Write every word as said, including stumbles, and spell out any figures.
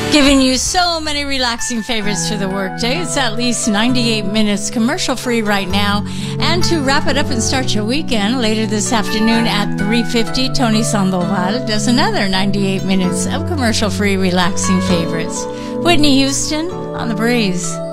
Giving you so many relaxing favorites for the workday. It's at least ninety-eight minutes commercial-free right now. And to wrap it up and start your weekend, later this afternoon at three fifty, Tony Sandoval does another ninety-eight minutes of commercial-free relaxing favorites. Whitney Houston on the breeze.